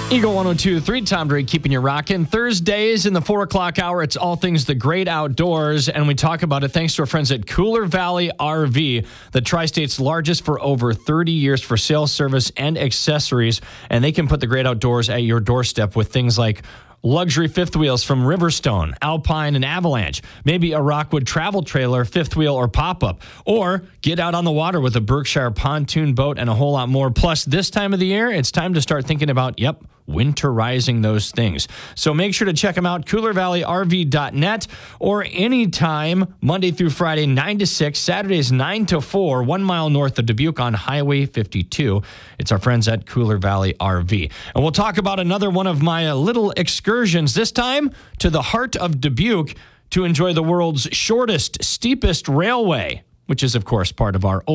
Eagle 102.3, Tom Drake keeping you rocking. Thursdays in the 4 o'clock hour, it's all things the great outdoors, and we talk about it thanks to our friends at Cooler Valley RV, the Tri-State's largest for over 30 years for sales, service, and accessories, and they can put the great outdoors at your doorstep with things like luxury fifth wheels from Riverstone, Alpine, and Avalanche. Maybe a Rockwood travel trailer, fifth wheel, or pop-up. Or get out on the water with a Berkshire pontoon boat and a whole lot more. Plus, this time of the year, it's time to start thinking about, winterizing those things. So make sure to check them out, coolervalleyrv.net, or anytime, Monday through Friday, 9 to 6, Saturdays 9 to 4, 1 mile north of Dubuque on Highway 52. It's our friends at Cooler Valley RV. And we'll talk about another one of my little excursions, this time to the heart of Dubuque to enjoy the world's shortest, steepest railway, which is, of course, part of our